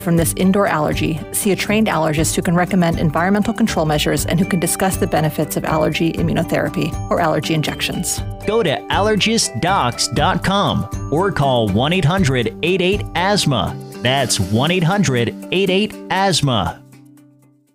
from this indoor allergy, see a trained allergist who can recommend environmental control measures and who can discuss the benefits of allergy immunotherapy or allergy injections. Go to allergistdocs.com or call 1-800-88-ASTHMA. That's 1-800-88-ASTHMA.